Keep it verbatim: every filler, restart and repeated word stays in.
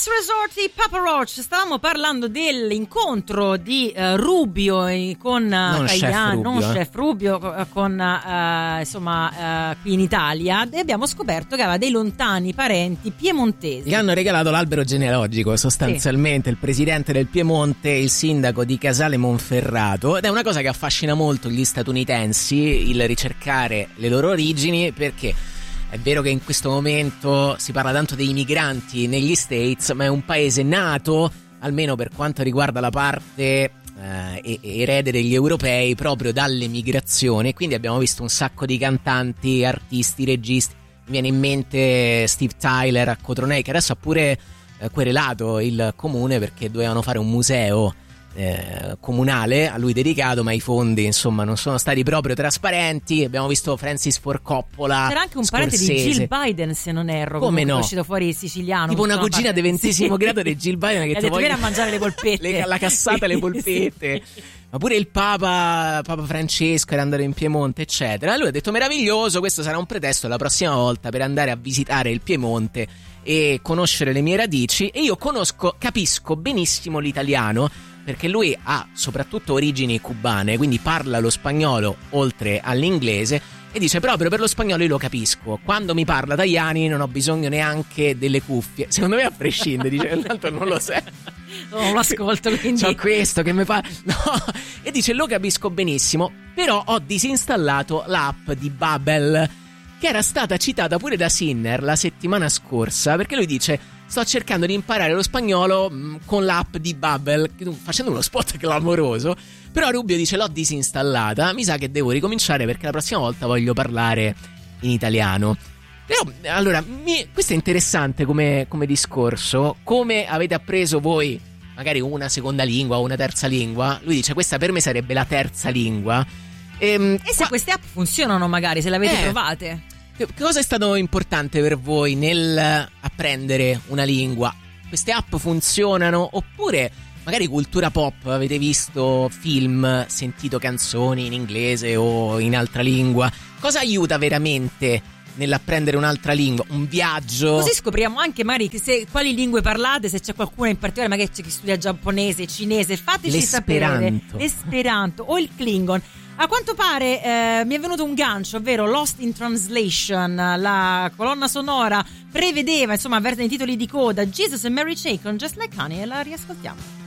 Resort di Papa Roach. Stavamo parlando dell'incontro di uh, Rubio con uh, non Caian, chef Rubio, non eh. chef Rubio con uh, insomma uh, qui in Italia, e abbiamo scoperto che aveva dei lontani parenti piemontesi. Gli hanno regalato l'albero genealogico sostanzialmente, sì. Il presidente del Piemonte, il sindaco di Casale Monferrato, ed è una cosa che affascina molto gli statunitensi, il ricercare le loro origini, perché è vero che in questo momento si parla tanto dei migranti negli States, ma è un paese nato, almeno per quanto riguarda la parte eh, erede degli europei, proprio dalle migrazioni. Quindi abbiamo visto un sacco di cantanti, artisti, registi. Mi viene in mente Steve Tyler a Cotronei, che adesso ha pure eh, querelato il comune perché dovevano fare un museo Eh, comunale a lui dedicato, ma i fondi insomma non sono stati proprio trasparenti. Abbiamo visto Francis Ford Coppola, c'era anche un Scorsese. parente di Jill Biden, se non erro, come no, è uscito fuori siciliano, tipo una cugina di ventesimo sì. grado di Jill Biden che ha ti detto voglio... vieni a mangiare le polpette, le, la cassata e le polpette. Sì. Ma pure il Papa Papa Francesco era andato in Piemonte eccetera. Lui ha detto meraviglioso, questo sarà un pretesto la prossima volta per andare a visitare il Piemonte e conoscere le mie radici. E io conosco, capisco benissimo l'italiano, perché lui ha soprattutto origini cubane, quindi parla lo spagnolo oltre all'inglese, e dice proprio per lo spagnolo io lo capisco, quando mi parla Tajani non ho bisogno neanche delle cuffie, secondo me a prescindere, dice tanto non lo sai, non lo ascolto, quindi c'ho questo che mi fa no, e dice lo capisco benissimo, però ho disinstallato l'app di Babbel, che era stata citata pure da Sinner la settimana scorsa, perché lui dice sto cercando di imparare lo spagnolo mh, con l'app di Babbel, facendo uno spot clamoroso. Però Rubio dice l'ho disinstallata, mi sa che devo ricominciare perché la prossima volta voglio parlare in italiano. Però allora mi, questo è interessante come, come discorso. Come avete appreso voi magari una seconda lingua o una terza lingua? Lui dice questa per me sarebbe la terza lingua. E, e se qua... queste app funzionano, magari se le avete eh, provate? Che cosa è stato importante per voi nel apprendere una lingua? Queste app funzionano? Oppure magari cultura pop, avete visto film, sentito canzoni in inglese o in altra lingua? Cosa aiuta veramente nell'apprendere un'altra lingua? Un viaggio? Così scopriamo anche magari se, quali lingue parlate, se c'è qualcuna in particolare, magari c'è chi studia giapponese, cinese, fateci L'esperanto. sapere. L'esperanto o il Klingon. A quanto pare eh, mi è venuto un gancio, ovvero Lost in Translation, la colonna sonora prevedeva, insomma, avere nei titoli di coda Jesus and Mary Chain con Just Like Honey, e la riascoltiamo.